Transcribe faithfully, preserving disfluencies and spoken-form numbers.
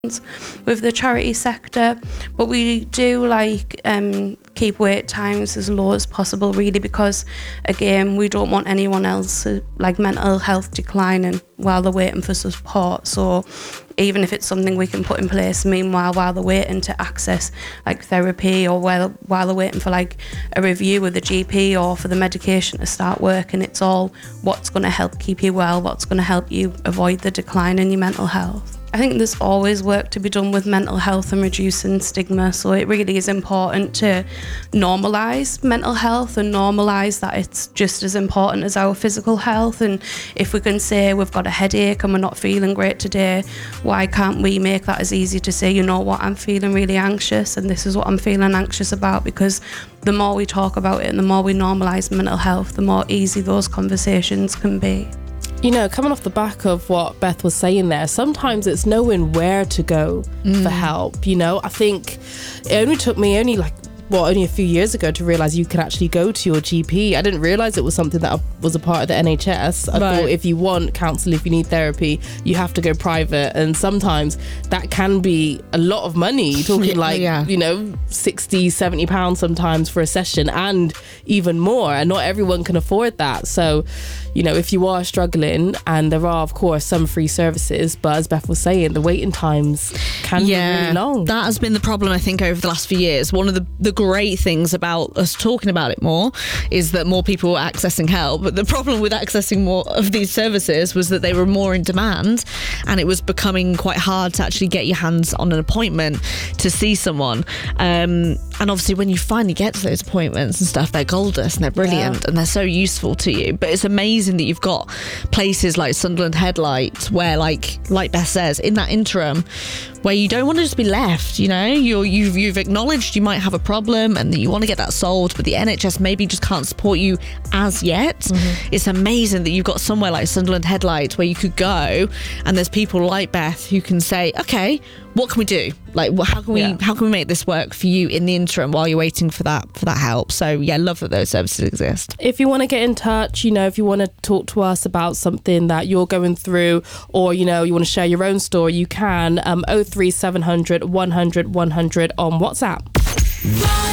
with the charity sector, but we do like um, keep wait times as low as possible, really, because again we don't want anyone else uh, like mental health declining while they're waiting for support. So even if it's something we can put in place meanwhile while they're waiting to access like therapy, or while, while they're waiting for like a review with the G P or for the medication to start working, it's all what's going to help keep you well, what's going to help you avoid the decline in your mental health. I think there's always work to be done with mental health and reducing stigma, so it really is important to normalise mental health and normalise that it's just as important as our physical health. And if we can say we've got a headache and we're not feeling great today, why can't we make that as easy to say, you know what, I'm feeling really anxious and this is what I'm feeling anxious about? Because the more we talk about it and the more we normalise mental health, the more easy those conversations can be. You know, coming off the back of what Beth was saying there, sometimes it's knowing where to go mm. for help. You know, I think it only took me only like, well, only a few years ago to realise you could actually go to your G P. I didn't realise it was something that was a part of the N H S. I right. thought if you want counsel, if you need therapy, you have to go private. And sometimes that can be a lot of money. You're talking like, yeah. you know, sixty, seventy pounds sometimes for a session, and even more. And not everyone can afford that. So, you know, if you are struggling, and there are, of course, some free services, but as Beth was saying, the waiting times can yeah, be really long. That has been the problem, I think, over the last few years. One of the, the great things about us talking about it more is that more people are accessing help. But the problem with accessing more of these services was that they were more in demand, and it was becoming quite hard to actually get your hands on an appointment to see someone. Um, and obviously, when you finally get to those appointments and stuff, they're goldust and they're brilliant yeah. and they're so useful to you. But it's amazing that you've got places like Sunderland Headlight where, like like Beth says, in that interim where you don't want to just be left, you know, you're, you've, you've acknowledged you might have a problem and that you want to get that solved, but the N H S maybe just can't support you as yet. Mm-hmm. It's amazing that you've got somewhere like Sunderland Headlight where you could go and there's people like Beth who can say, okay, what can we do? Like, how can we yeah. how can we make this work for you in the interim while you're waiting for that for that help? So yeah, love that those services exist. If you want to get in touch, you know, if you want to talk to us about something that you're going through, or you know, you want to share your own story, you can. Um, oh three seven hundred one hundred one hundred on WhatsApp.